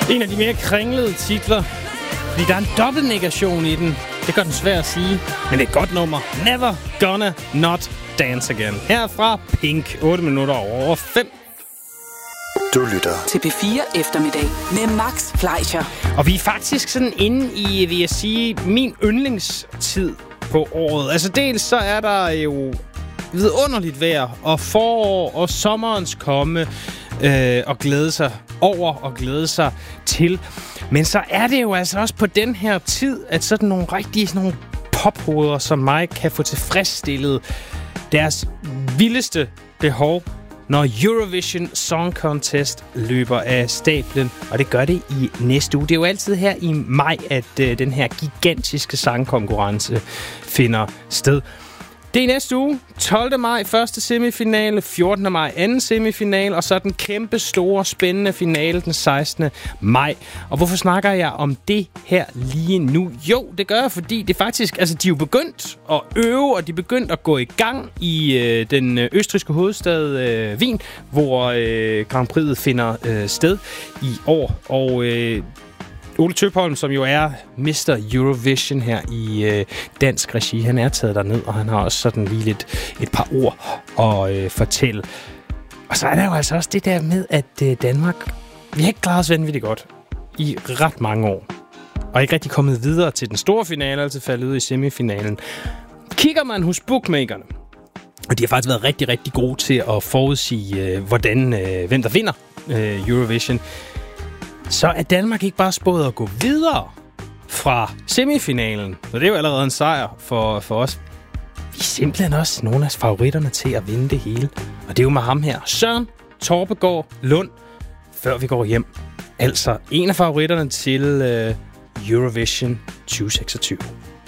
En af de mere kringlede titler, fordi der er en dobbeltnegation i den. Det gør den svær at sige, men det er et godt nummer. Never Gonna Not Dance Again. Herfra Pink, 8 minutter over 5. Du lytter til P4 Eftermiddag med Max Fleischer. Og vi er faktisk sådan inde i, vil jeg sige, min yndlingstid på året. Altså dels så er der jo vidunderligt vejr og forår og sommerens komme og glæde sig over og glæde sig til. Men så er det jo altså også på den her tid, at sådan nogle rigtige sådan nogle pophoveder som mig kan få tilfredsstillet deres vildeste behov, når Eurovision Song Contest løber af stablen, og det gør det i næste uge. Det er jo altid her i maj, at den her gigantiske sangkonkurrence finder sted. Det er i næste uge. 12. maj første semifinale, 14. maj anden semifinale, og så den kæmpe store spændende finale den 16. maj. Og hvorfor snakker jeg om det her lige nu? Jo, det gør jeg, fordi det faktisk, altså de er jo begyndt at øve, og de er begyndt at gå i gang i den østrigske hovedstad Wien, hvor Grand Prix'et finder sted i år. Og Ole Tøpholm, som jo er Mr. Eurovision her i dansk regi, han er taget derned, og han har også sådan lige et par ord at fortælle. Og så er der jo altså også det der med, at Danmark, vi har ikke klaret os vanvittigt godt i ret mange år, og ikke rigtig kommet videre til den store finale, altså faldet ud i semifinalen. Kigger man hos bookmakerne, og de har faktisk været rigtig, rigtig gode til at forudsige, hvem der vinder Eurovision, så er Danmark ikke bare spået at gå videre fra semifinalen. Så det er jo allerede en sejr for os. Vi er simpelthen også nogle af favoritterne til at vinde det hele. Og det er jo med ham her, Søren Torpegaard Lund, før vi går hjem. Altså en af favoritterne til Eurovision 2026.